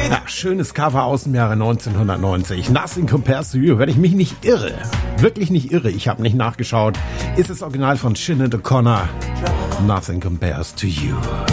Ja, schönes Cover aus dem Jahre 1990. Nothing Compares to You. Wenn ich mich nicht irre, wirklich nicht irre, ich habe nicht nachgeschaut, ist das Original von Sinead O'Connor. Nothing Compares to You.